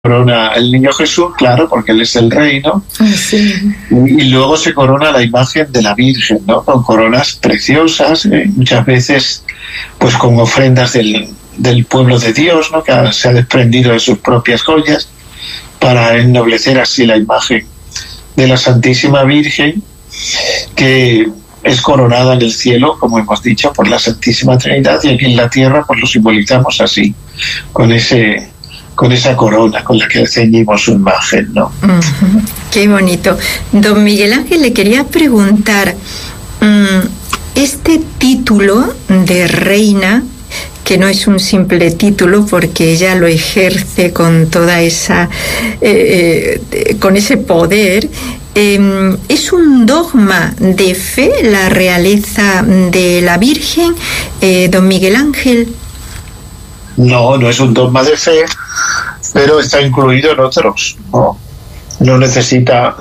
corona el niño Jesús, claro, porque él es el rey, ¿no? Sí. Y luego se corona la imagen de la Virgen, ¿no? Con coronas preciosas, muchas veces pues con ofrendas del pueblo de Dios, ¿no? Que se ha desprendido de sus propias joyas para ennoblecer así la imagen de la Santísima Virgen, que es coronada en el cielo, como hemos dicho, por la Santísima Trinidad, y aquí en la tierra pues lo simbolizamos así, con esa corona con la que ceñimos su imagen, ¿no? Uh-huh. Qué bonito. Don Miguel Ángel, le quería preguntar, este título de reina, que no es un simple título porque ella lo ejerce con toda esa, con ese poder, ¿es un dogma de fe la realeza de la Virgen, don Miguel Ángel? No, no es un dogma de fe, pero está incluido en otros. No necesita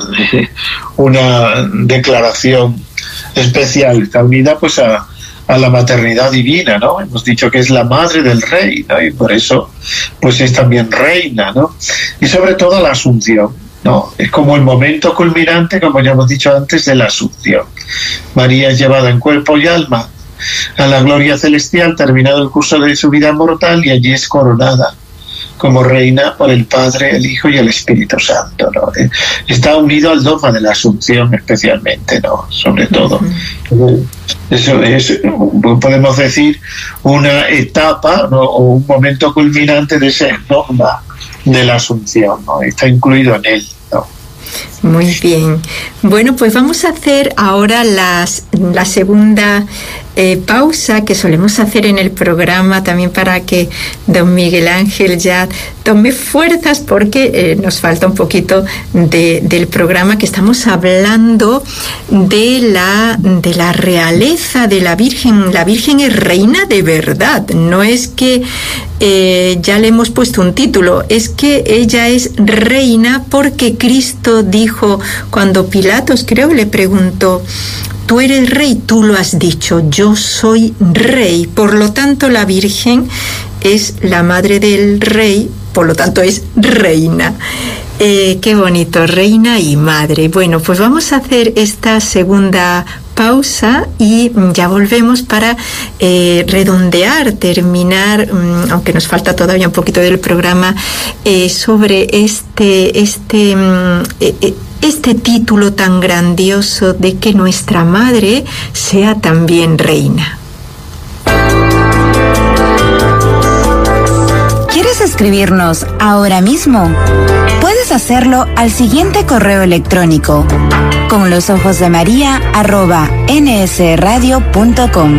una declaración especial. Está unida pues a la maternidad divina, ¿no? Hemos dicho que es la madre del rey, ¿no? Y por eso pues es también reina, ¿no? Y sobre todo la Asunción, ¿no? Es como el momento culminante, como ya hemos dicho antes, de la Asunción. María es llevada en cuerpo y alma a la gloria celestial, terminado el curso de su vida mortal, y allí es coronada como reina por el Padre, el Hijo y el Espíritu Santo, ¿no? Está unido al dogma de la Asunción especialmente, ¿no? Sobre todo. Eso es, podemos decir, una etapa, ¿no? O un momento culminante de ese dogma de la Asunción, ¿no? Está incluido en él, ¿no? Muy bien. Bueno, pues vamos a hacer ahora la segunda pausa que solemos hacer en el programa, también para que don Miguel Ángel ya tome fuerzas, porque nos falta un poquito del programa, que estamos hablando de la realeza de la Virgen. La Virgen es reina de verdad, no es que ya le hemos puesto un título, es que ella es reina porque Cristo dijo, cuando Pilatos, creo, le preguntó: tú eres rey, tú lo has dicho, yo soy rey. Por lo tanto, la Virgen es la madre del rey, por lo tanto es reina. Qué bonito, reina y madre. Bueno, pues vamos a hacer esta segunda pausa y ya volvemos para redondear, terminar, aunque nos falta todavía un poquito del programa, sobre este título tan grandioso de que nuestra madre sea también reina. ¿Quieres escribirnos ahora mismo? Puedes hacerlo al siguiente correo electrónico: conlosojosdemaria@nsradio.com.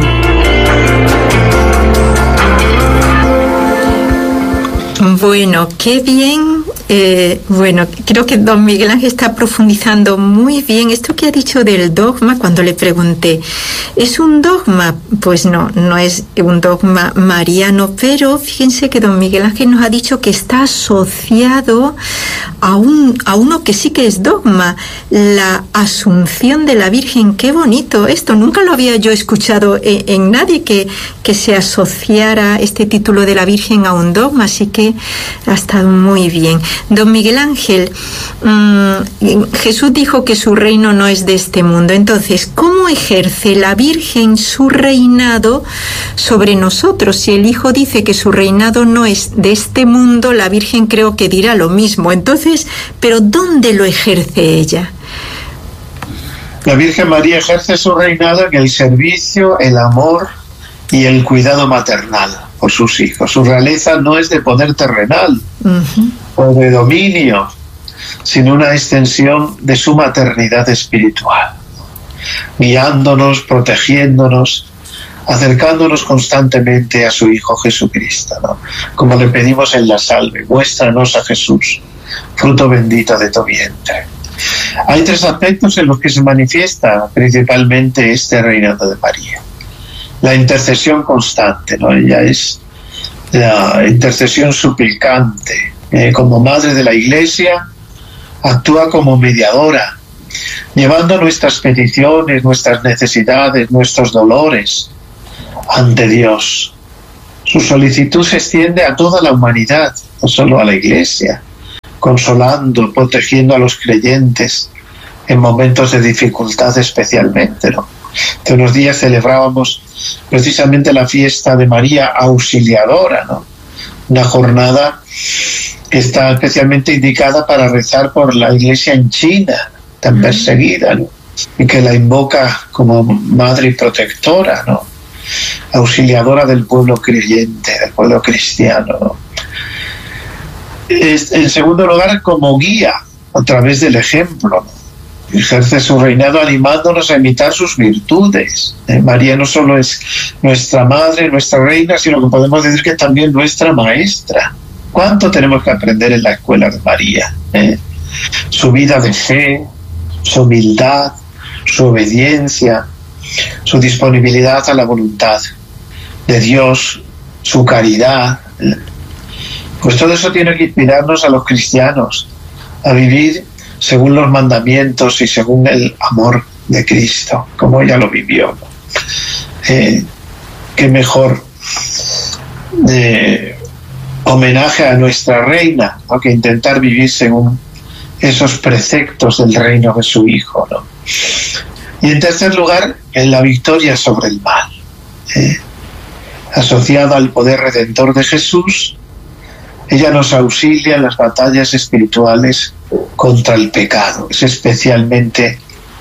Bueno, qué bien. Bueno, creo que don Miguel Ángel está profundizando muy bien esto que ha dicho del dogma. Cuando le pregunté, ¿es un dogma? Pues no es un dogma mariano, pero fíjense que don Miguel Ángel nos ha dicho que está asociado a uno que sí que es dogma, la Asunción de la Virgen. Qué bonito esto, nunca lo había yo escuchado en nadie que se asociara este título de la Virgen a un dogma, así que ha estado muy bien. Don Miguel Ángel, Jesús dijo que su reino no es de este mundo. Entonces, ¿cómo ejerce la Virgen su reinado sobre nosotros? Si el Hijo dice que su reinado no es de este mundo, la Virgen creo que dirá lo mismo. Entonces, ¿pero dónde lo ejerce ella? La Virgen María ejerce su reinado en el servicio, el amor y el cuidado maternal por sus hijos. Su realeza no es de poder terrenal, o de dominio, sino una extensión de su maternidad espiritual, guiándonos, protegiéndonos, acercándonos constantemente a su Hijo Jesucristo, ¿no? Como le pedimos en la salve: muéstranos a Jesús, fruto bendito de tu vientre. Hay tres aspectos en los que se manifiesta principalmente este reinado de María. La intercesión constante, ¿no? Ella es la intercesión suplicante. Como madre de la Iglesia, actúa como mediadora, llevando nuestras peticiones, nuestras necesidades, nuestros dolores ante Dios. Su solicitud se extiende a toda la humanidad, no solo a la Iglesia. consolando, protegiendo a los creyentes en momentos de dificultad especialmente, ¿no? Hace unos días celebrábamos precisamente la fiesta de María Auxiliadora, ¿no? Una jornada que está especialmente indicada para rezar por la Iglesia en China, tan perseguida, ¿no? Y que la invoca como madre y protectora, ¿no? Auxiliadora del pueblo creyente, del pueblo cristiano, ¿no? En segundo lugar, como guía a través del ejemplo, ¿no? Ejerce su reinado animándonos a imitar sus virtudes. María no solo es nuestra madre, nuestra reina, sino que podemos decir que también nuestra maestra. ¿Cuánto tenemos que aprender en la escuela de María? Su vida de fe, su humildad, su obediencia, su disponibilidad a la voluntad de Dios, su caridad. Pues todo eso tiene que inspirarnos a los cristianos a vivir según los mandamientos y según el amor de Cristo, como ella lo vivió. Qué mejor homenaje a nuestra reina, ¿no?, que intentar vivir según esos preceptos del reino de su Hijo, ¿no? Y en tercer lugar, en la victoria sobre el mal, asociada al poder redentor de Jesús. Ella nos auxilia en las batallas espirituales contra el pecado. Es especialmente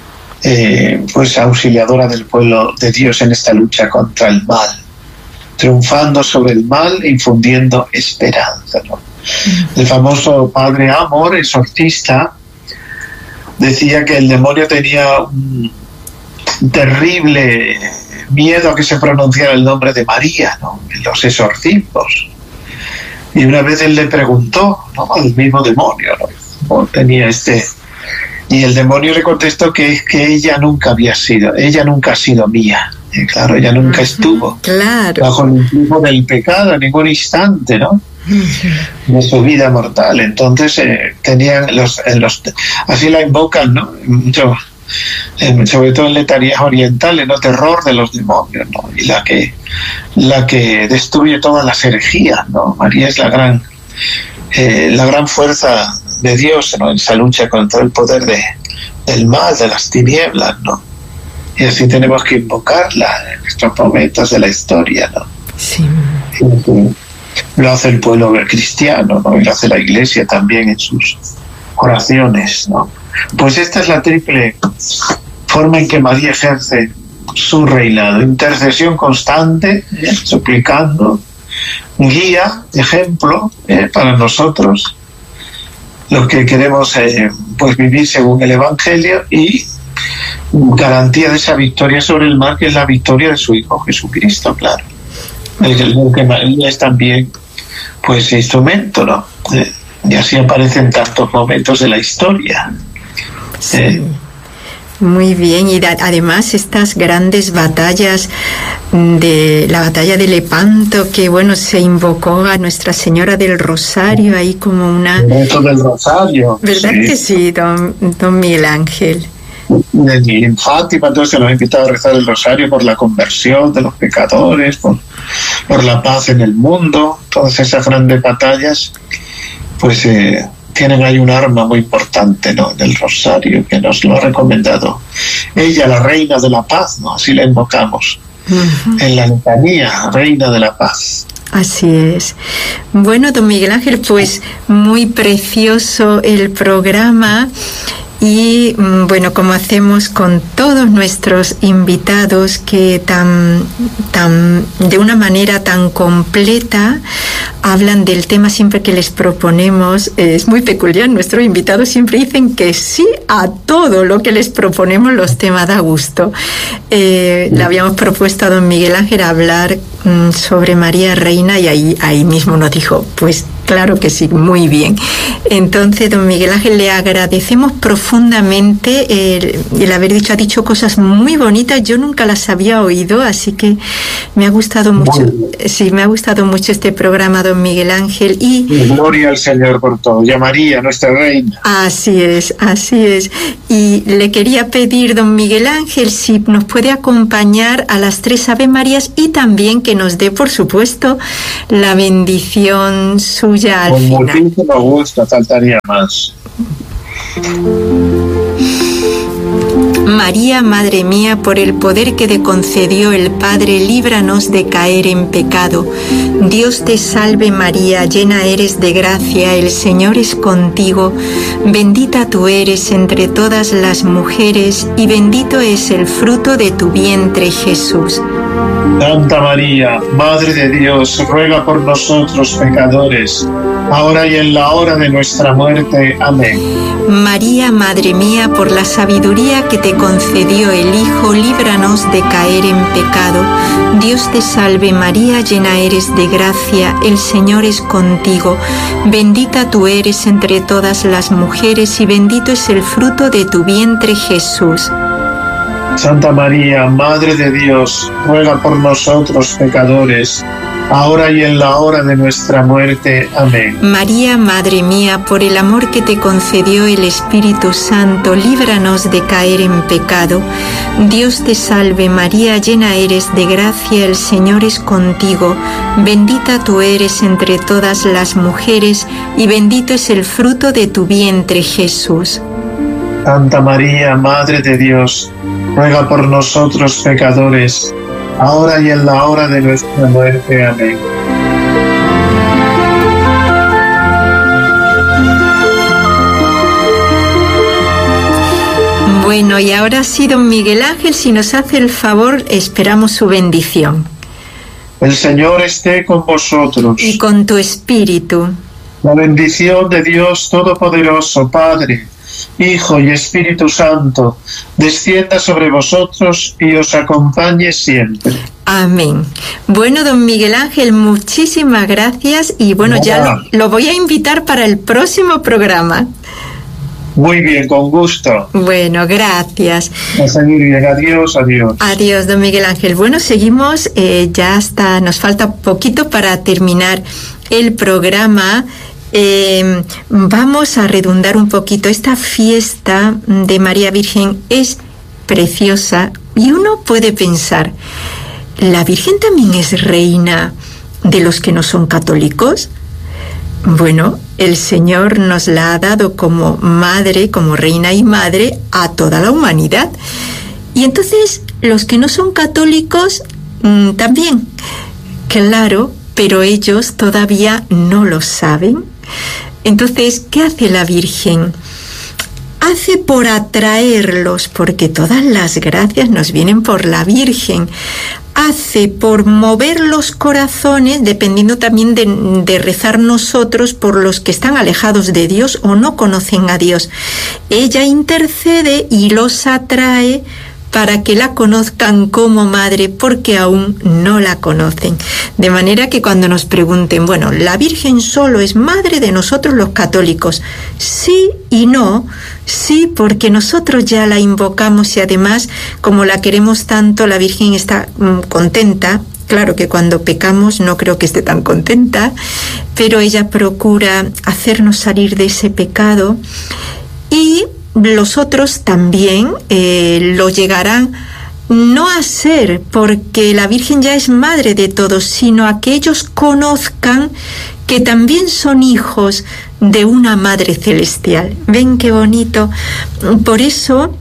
pues auxiliadora del pueblo de Dios en esta lucha contra el mal, triunfando sobre el mal e infundiendo esperanza, ¿no? El famoso padre Amor, exorcista, decía que el demonio tenía un terrible miedo a que se pronunciara el nombre de María, ¿no?, en los exorcismos. Y una vez él le preguntó, ¿no?, al mismo demonio, ¿no?, tenía y el demonio le contestó que ella nunca ha sido mía. Y claro, ella nunca estuvo bajo el influjo del pecado en ningún instante, ¿no?, de su vida mortal. Entonces tenían así la invocan, ¿no?, mucho, sobre todo en letanías orientales, ¿no?, terror de los demonios, ¿no?, y la que destruye todas las herejías, ¿no? María es la gran fuerza de Dios, ¿no?, en esa lucha contra el poder del mal, de las tinieblas, ¿no? Y así tenemos que invocarla en nuestros momentos de la historia, ¿no? Sí. Lo hace el pueblo cristiano, ¿no?, y lo hace la Iglesia también en sus oraciones, ¿no? Pues esta es la triple forma en que María ejerce su reinado: intercesión constante, suplicando, guía, ejemplo para nosotros, los que queremos pues vivir según el Evangelio, y garantía de esa victoria sobre el mal, que es la victoria de su Hijo Jesucristo, claro. El que María es también pues instrumento, ¿no? Y así aparecen tantos momentos de la historia. Sí. Muy bien, y además estas grandes batallas, de la batalla de Lepanto, que bueno, se invocó a Nuestra Señora del Rosario ahí como una... El rezo del Rosario. ¿Verdad que sí, don Miguel Ángel? En Fátima, entonces se nos ha invitado a rezar el Rosario por la conversión de los pecadores, por la paz en el mundo. Todas esas grandes batallas pues tienen ahí un arma muy importante, ¿no?, del Rosario, que nos lo ha recomendado ella, la Reina de la Paz, ¿no?, así la invocamos en la letanía, Reina de la Paz. Así es. Bueno, don Miguel Ángel, pues muy precioso el programa. Y bueno, como hacemos con todos nuestros invitados, que de una manera tan completa hablan del tema siempre que les proponemos. Es muy peculiar, nuestros invitados siempre dicen que sí a todo lo que les proponemos. Los temas da gusto. Le habíamos propuesto a don Miguel Ángel hablar sobre María Reina, y ahí mismo nos dijo, pues claro que sí, muy bien. Entonces, don Miguel Ángel, le agradecemos profundamente el haber dicho, ha dicho cosas muy bonitas, yo nunca las había oído, así que me ha gustado mucho. Sí, me ha gustado mucho este programa, don Miguel Ángel. Y gloria al Señor por todo, y a María, nuestra Reina. Así es, así es. Y le quería pedir, don Miguel Ángel, si nos puede acompañar a las 3 Ave Marías, y también que nos dé, por supuesto, la bendición suya al final. Con muchísimo gusto. faltaría más. María, Madre mía, por el poder que te concedió el Padre, líbranos de caer en pecado. Dios te salve María, llena eres de gracia, el Señor es contigo. Bendita tú eres entre todas las mujeres, y bendito es el fruto de tu vientre, Jesús. Santa María, Madre de Dios, ruega por nosotros pecadores, ahora y en la hora de nuestra muerte. Amén. María, Madre mía, por la sabiduría que te concedió el Hijo, líbranos de caer en pecado. Dios te salve María, llena eres de gracia, el Señor es contigo. Bendita tú eres entre todas las mujeres, y bendito es el fruto de tu vientre, Jesús. Santa María, Madre de Dios, ruega por nosotros pecadores, ahora y en la hora de nuestra muerte. Amén. María, Madre mía, por el amor que te concedió el Espíritu Santo, líbranos de caer en pecado. Dios te salve María, llena eres de gracia, el Señor es contigo. Bendita tú eres entre todas las mujeres, y bendito es el fruto de tu vientre, Jesús. Santa María, Madre de Dios, ruega por nosotros pecadores, ahora y en la hora de nuestra muerte. Amén. Bueno, y ahora sí, don Miguel Ángel, si nos hace el favor, esperamos su bendición. El Señor esté con vosotros. Y con tu espíritu. La bendición de Dios Todopoderoso, Padre, Hijo y Espíritu Santo, descienda sobre vosotros y os acompañe siempre. Amén. Bueno, don Miguel Ángel, muchísimas gracias, y bueno, ya lo voy a invitar para el próximo programa. Muy bien, con gusto. Bueno, gracias. A seguir bien. Adiós, adiós. Adiós, don Miguel Ángel. Bueno, seguimos, ya hasta nos falta poquito para terminar el programa. Vamos a redundar un poquito. Esta fiesta de María Virgen es preciosa, y uno puede pensar, ¿la Virgen también es reina de los que no son católicos? Bueno, el Señor nos la ha dado como madre, como reina y madre a toda la humanidad. Y entonces los que no son católicos también, claro, pero ellos todavía no lo saben. Entonces, ¿qué hace la Virgen? Hace por atraerlos, porque todas las gracias nos vienen por la Virgen. Hace por mover los corazones, dependiendo también de rezar nosotros por los que están alejados de Dios o no conocen a Dios. Ella intercede y los atrae para que la conozcan como madre, porque aún no la conocen. De manera que cuando nos pregunten, bueno, ¿la Virgen solo es madre de nosotros los católicos? Sí y no. Sí, porque nosotros ya la invocamos, y además, como la queremos tanto, la Virgen está contenta. Claro que cuando pecamos no creo que esté tan contenta, pero ella procura hacernos salir de ese pecado, y los otros también lo llegarán no a ser, porque la Virgen ya es madre de todos, sino a que ellos conozcan que también son hijos de una madre celestial. ¿Ven qué bonito? Por eso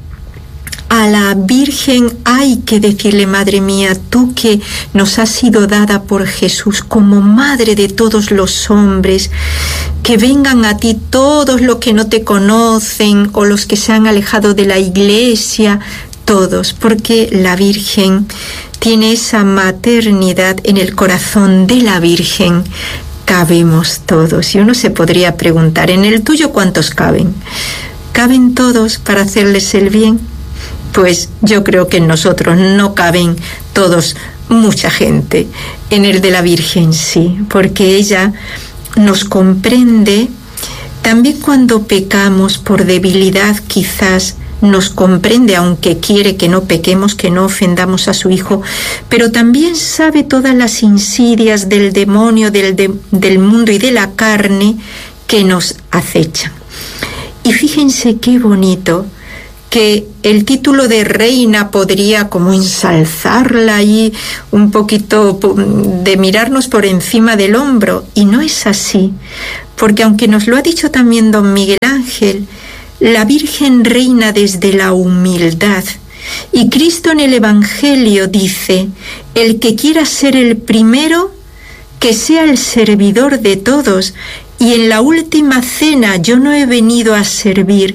a la Virgen hay que decirle: Madre mía, tú que nos has sido dada por Jesús como madre de todos los hombres, que vengan a ti todos los que no te conocen o los que se han alejado de la Iglesia, todos, porque la Virgen tiene esa maternidad. En el corazón de la Virgen cabemos todos. Y uno se podría preguntar, ¿en el tuyo cuántos caben? ¿Caben todos para hacerles el bien? Pues yo creo que en nosotros no caben todos, mucha gente. En el de la Virgen sí, porque ella nos comprende. También cuando pecamos por debilidad, quizás nos comprende, aunque quiere que no pequemos, que no ofendamos a su Hijo, pero también sabe todas las insidias del demonio, del mundo y de la carne que nos acechan. Y fíjense qué bonito que el título de reina podría como ensalzarla y un poquito de mirarnos por encima del hombro, y no es así, porque aunque nos lo ha dicho también don Miguel Ángel, la Virgen reina desde la humildad, y Cristo en el Evangelio dice: el que quiera ser el primero, que sea el servidor de todos. Y en la última cena: yo no he venido a servir,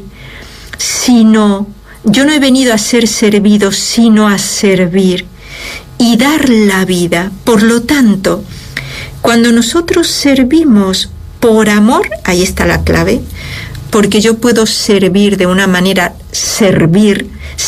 yo no he venido a ser servido, sino a servir y dar la vida. Por lo tanto, cuando nosotros servimos por amor, ahí está la clave, porque yo puedo servir de una manera servil,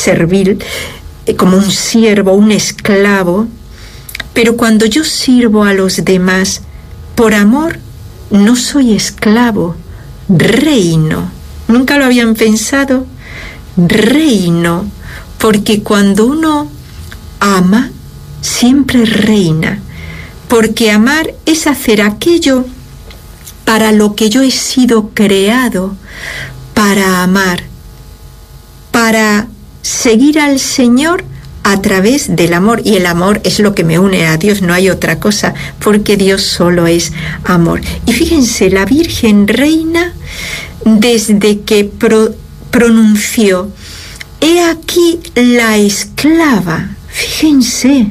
como un siervo, un esclavo, pero cuando yo sirvo a los demás por amor, no soy esclavo, reino. ¿Nunca lo habían pensado? Reino, porque cuando uno ama, siempre reina, porque amar es hacer aquello para lo que yo he sido creado, para amar, para seguir al Señor a través del amor, y el amor es lo que me une a Dios, no hay otra cosa, porque Dios solo es amor. Y fíjense, la Virgen reina, desde que pronunció: he aquí la esclava, fíjense,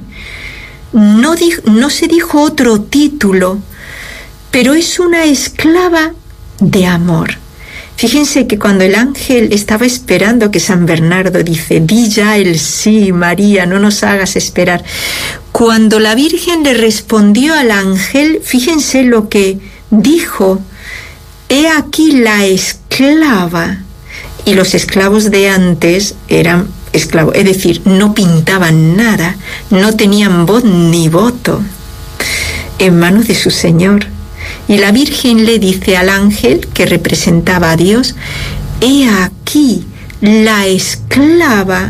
no se dijo otro título, pero es una esclava de amor. Fíjense que cuando el ángel estaba esperando que San Bernardo dice: di ya el sí, María, no nos hagas esperar. Cuando la Virgen le respondió al ángel, fíjense lo que dijo: he aquí la esclava. Y los esclavos de antes eran esclavos, es decir, no pintaban nada, no tenían voz ni voto, en manos de su Señor. Y la Virgen le dice al ángel, que representaba a Dios: he aquí la esclava,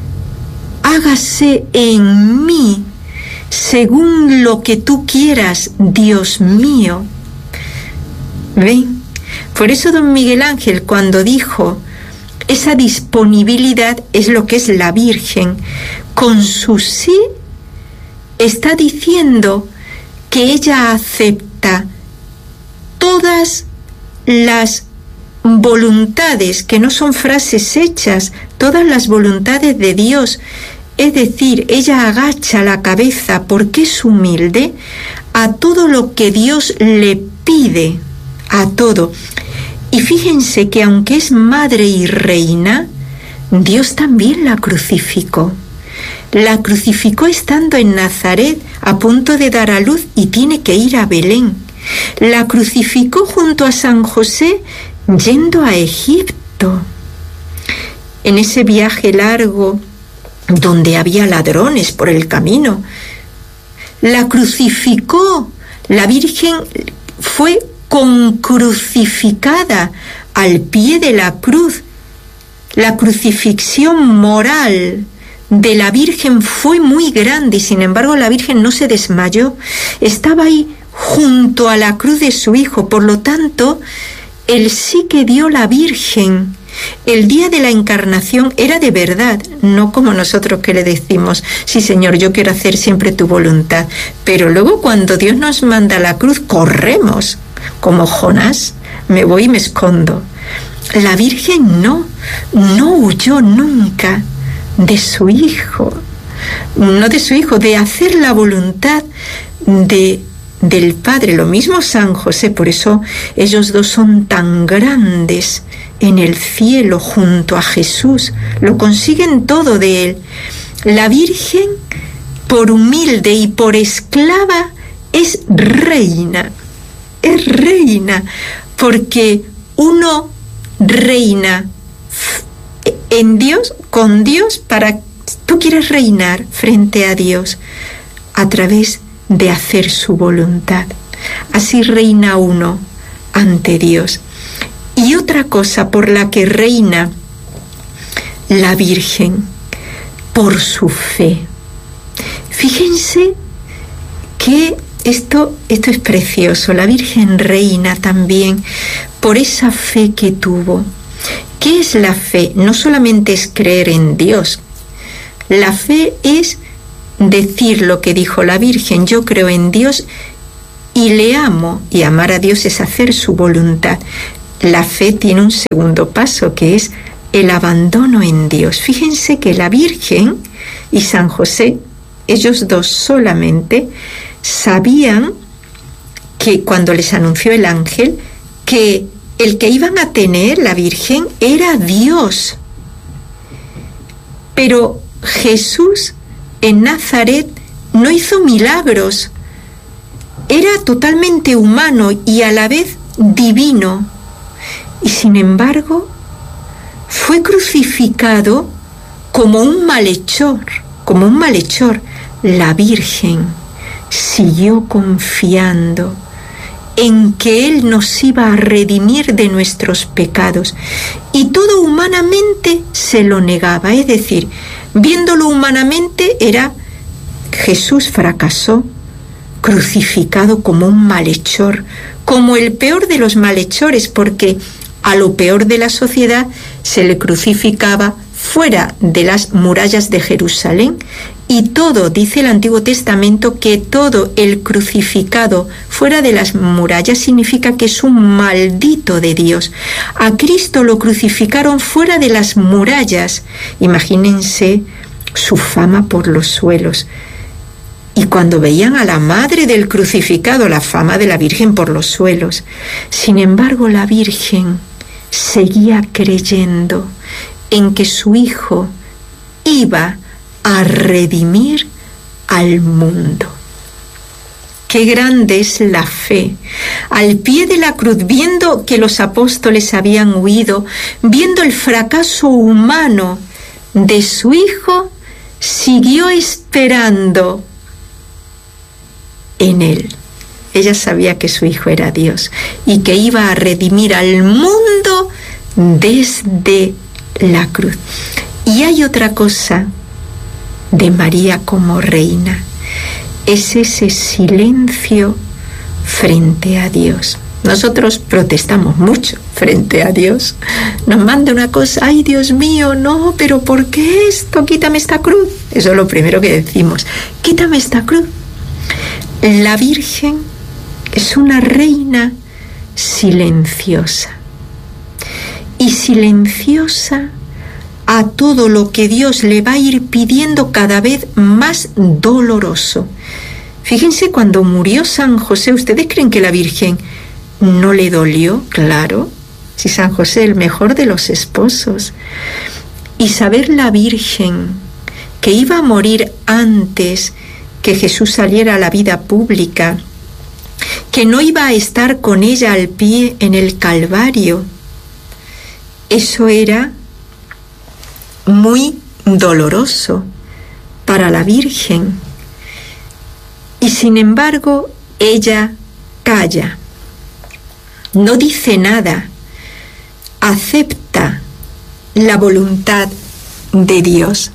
hágase en mí según lo que tú quieras, Dios mío. ¿Ven? Por eso don Miguel Ángel, cuando dijo esa disponibilidad, es lo que es la Virgen. Con su sí está diciendo que ella acepta todas las voluntades, que no son frases hechas, todas las voluntades de Dios. Es decir, ella agacha la cabeza, porque es humilde, a todo lo que Dios le pide, a todo. Y fíjense que aunque es madre y reina, Dios también la crucificó. La crucificó estando en Nazaret, a punto de dar a luz, y tiene que ir a Belén. La crucificó junto a San José, yendo a Egipto. En ese viaje largo, donde había ladrones por el camino, la crucificó. La Virgen fue crucificada al pie de la cruz. La crucifixión moral de la Virgen fue muy grande, y sin embargo la Virgen no se desmayó, estaba ahí junto a la cruz de su Hijo. Por lo tanto, el sí que dio la Virgen el día de la encarnación era de verdad, no como nosotros que le decimos: sí, Señor, yo quiero hacer siempre tu voluntad. Pero luego, cuando Dios nos manda a la cruz, corremos, como Jonás: me voy y me escondo. La Virgen no huyó nunca de su Hijo, de hacer la voluntad del Padre. Lo mismo San José, por eso ellos dos son tan grandes en el cielo junto a Jesús, lo consiguen todo de él. La Virgen, por humilde y por esclava, es reina, porque uno reina en Dios, con Dios, tú quieres reinar frente a Dios a través de hacer su voluntad. Así reina uno ante Dios. Y otra cosa por la que reina la Virgen, por su fe. Fíjense que esto es precioso. La Virgen reina también por esa fe que tuvo. ¿Qué es la fe? No solamente es creer en Dios. La fe es decir lo que dijo la Virgen: yo creo en Dios y le amo, y amar a Dios es hacer su voluntad. La fe tiene un segundo paso, que es el abandono en Dios. Fíjense que la Virgen y San José, ellos dos solamente, sabían que cuando les anunció el ángel, que el que iban a tener, la Virgen, era Dios. Pero Jesús en Nazaret no hizo milagros. Era totalmente humano y a la vez divino. Y sin embargo, fue crucificado como un malhechor, como un malhechor. La Virgen siguió confiando en que Él nos iba a redimir de nuestros pecados, y todo humanamente se lo negaba. Es decir, viéndolo humanamente, Jesús fracasó, crucificado como un malhechor, como el peor de los malhechores, porque a lo peor de la sociedad se le crucificaba fuera de las murallas de Jerusalén. Y todo, dice el Antiguo Testamento, que todo el crucificado fuera de las murallas significa que es un maldito de Dios. A Cristo lo crucificaron fuera de las murallas. Imagínense su fama por los suelos. Y cuando veían a la madre del crucificado, la fama de la Virgen por los suelos. Sin embargo, la Virgen seguía creyendo en que su Hijo iba a redimir al mundo. Qué grande es la fe. Al pie de la cruz, viendo que los apóstoles habían huido, viendo el fracaso humano de su Hijo, siguió esperando en Él. Ella sabía que su Hijo era Dios y que iba a redimir al mundo desde la cruz. Y hay otra cosa de María como reina, es ese silencio frente a Dios. Nosotros protestamos mucho frente a Dios. Nos manda una cosa: ay, Dios mío, no, pero ¿por qué esto? Quítame esta cruz. Eso es lo primero que decimos: quítame esta cruz. La Virgen es una reina silenciosa, y silenciosa a todo lo que Dios le va a ir pidiendo cada vez más doloroso. Fíjense, cuando murió San José, ¿ustedes creen que la Virgen no le dolió? Claro, si San José, el mejor de los esposos. Y saber la Virgen que iba a morir antes que Jesús saliera a la vida pública, que no iba a estar con ella al pie en el Calvario, eso era muy doloroso para la Virgen. Y sin embargo, ella calla, no dice nada, acepta la voluntad de Dios.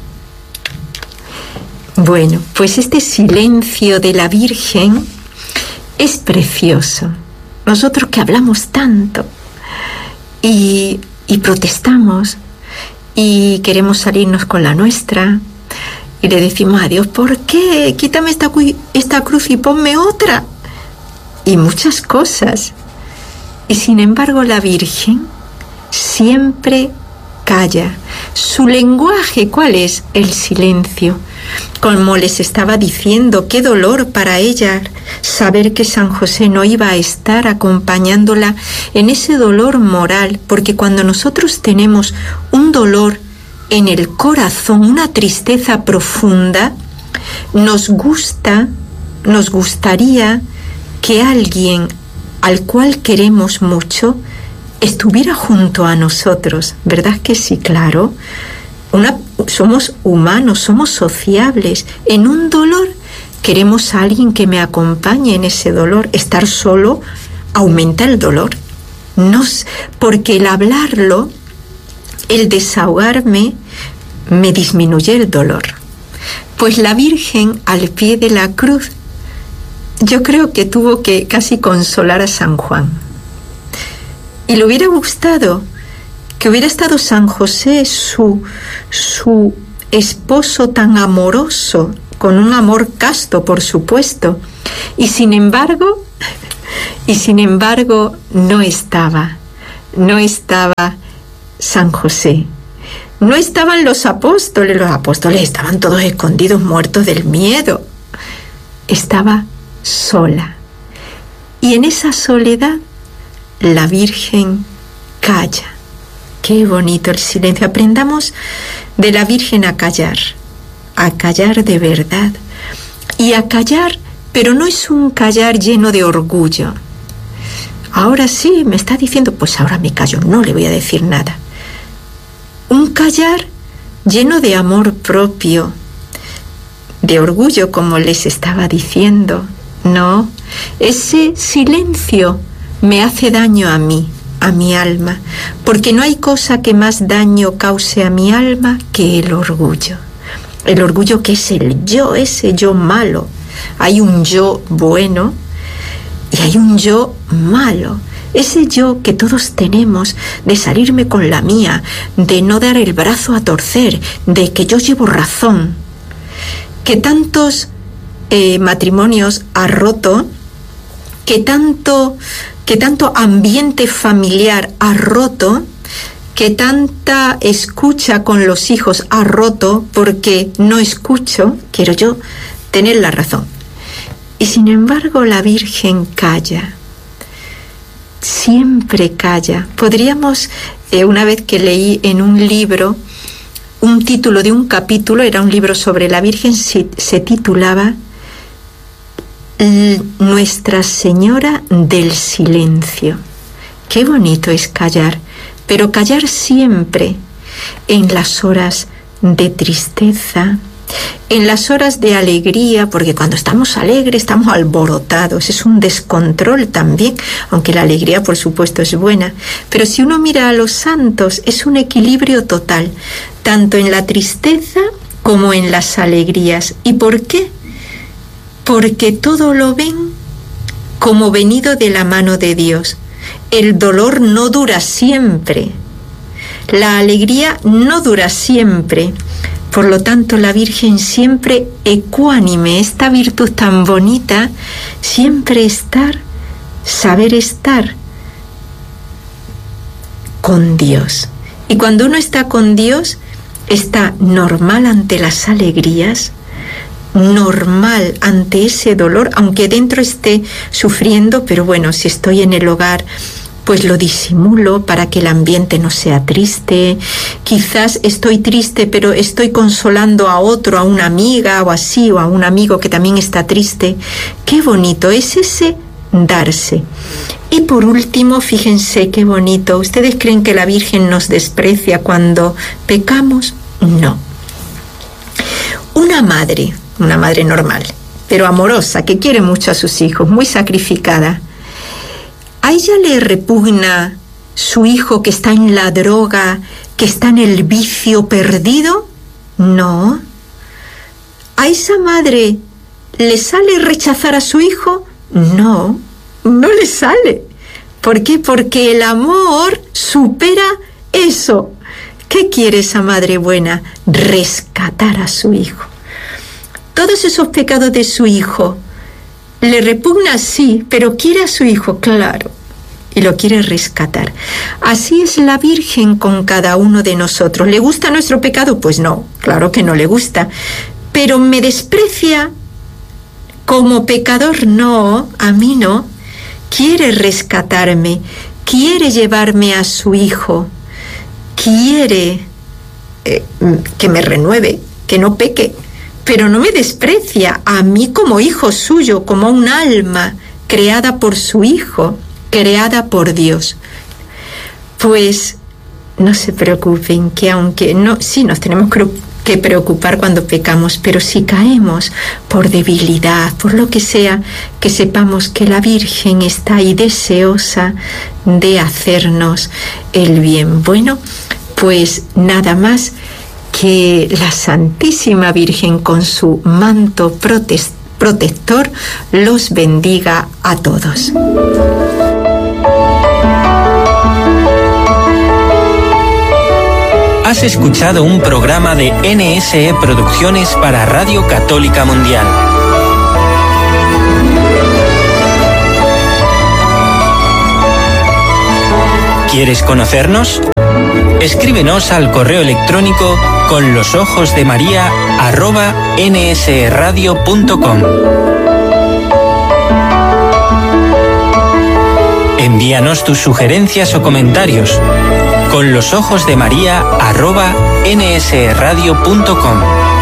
Bueno, pues este silencio de la Virgen es precioso. Nosotros que hablamos tanto y protestamos y queremos salirnos con la nuestra y le decimos a Dios: ¿por qué? Quítame esta cruz y ponme otra. Y muchas cosas. Y sin embargo, la Virgen siempre calla. Su lenguaje, ¿cuál es? El silencio. Como les estaba diciendo, qué dolor para ella saber que San José no iba a estar acompañándola en ese dolor moral, porque cuando nosotros tenemos un dolor en el corazón, una tristeza profunda, nos gustaría que alguien al cual queremos mucho estuviera junto a nosotros, ¿verdad que sí? Claro. Somos humanos, somos sociables. En un dolor queremos a alguien que me acompañe en ese dolor. Estar solo aumenta el dolor. Porque el hablarlo, el desahogarme, me disminuye el dolor. Pues la Virgen al pie de la cruz, yo creo que tuvo que casi consolar a San Juan. Y le hubiera gustado que hubiera estado San José, su esposo tan amoroso, con un amor casto, por supuesto, y sin embargo no estaba San José. No estaban los apóstoles estaban todos escondidos, muertos del miedo. Estaba sola. Y en esa soledad la Virgen calla. Qué bonito el silencio. Aprendamos de la Virgen a callar de verdad. Y a callar, pero no es un callar lleno de orgullo. Ahora sí, me está diciendo, pues ahora me callo, no le voy a decir nada. Un callar lleno de amor propio, de orgullo, como les estaba diciendo. No, ese silencio me hace daño a mí, a mi alma, porque no hay cosa que más daño cause a mi alma que el orgullo. El orgullo, que es el yo, ese yo malo. Hay un yo bueno y hay un yo malo. Ese yo que todos tenemos, de salirme con la mía, de no dar el brazo a torcer, de que yo llevo razón, que tantos matrimonios ha roto, que tanto ambiente familiar ha roto, que tanta escucha con los hijos ha roto, porque no escucho, quiero yo tener la razón. Y sin embargo la Virgen calla, siempre calla. Podríamos, una vez que leí en un libro, un título de un capítulo, era un libro sobre la Virgen, se titulaba Nuestra Señora del Silencio. Qué bonito es callar, pero callar siempre, en las horas de tristeza, en las horas de alegría, porque cuando estamos alegres estamos alborotados, es un descontrol también, aunque la alegría por supuesto es buena, pero si uno mira a los santos es un equilibrio total, tanto en la tristeza como en las alegrías. ¿Y por qué? Porque todo lo ven como venido de la mano de Dios. El dolor no dura siempre, la alegría no dura siempre. Por lo tanto, la Virgen siempre ecuánime, esta virtud tan bonita, siempre saber estar con Dios. Y cuando uno está con Dios, está normal ante las alegrías, normal ante ese dolor, aunque dentro esté sufriendo, pero bueno, si estoy en el hogar, pues lo disimulo para que el ambiente no sea triste. Quizás estoy triste, pero estoy consolando a otro, a una amiga o así, o a un amigo que también está triste. Qué bonito es ese darse. Y por último, fíjense qué bonito. ¿Ustedes creen que la Virgen nos desprecia cuando pecamos? No. Una madre normal, pero amorosa, que quiere mucho a sus hijos, muy sacrificada, ¿a ella le repugna su hijo que está en la droga, que está en el vicio perdido? No. ¿A esa madre le sale rechazar a su hijo? No, no le sale. ¿Por qué? Porque el amor supera eso. ¿Qué quiere esa madre buena? Rescatar a su hijo. Todos esos pecados de su hijo, le repugna, sí, pero quiere a su hijo, claro, y lo quiere rescatar. Así es la Virgen con cada uno de nosotros. ¿Le gusta nuestro pecado? Pues no, claro que no le gusta. Pero ¿me desprecia como pecador? No, a mí no. Quiere rescatarme, quiere llevarme a su hijo, quiere que me renueve, que no peque. Pero no me desprecia a mí como hijo suyo, como un alma creada por su Hijo, creada por Dios. Pues no se preocupen, que aunque no, sí nos tenemos que preocupar cuando pecamos, pero si caemos por debilidad, por lo que sea, que sepamos que la Virgen está ahí deseosa de hacernos el bien. Bueno, pues nada más, que la Santísima Virgen con su manto protector los bendiga a todos. Has escuchado un programa de NSE Producciones para Radio Católica Mundial. ¿Quieres conocernos? Escríbenos al correo electrónico conlosojosdemaria@nsradio.com. Envíanos tus sugerencias o comentarios. Conlosojosdemaria@nsradio.com.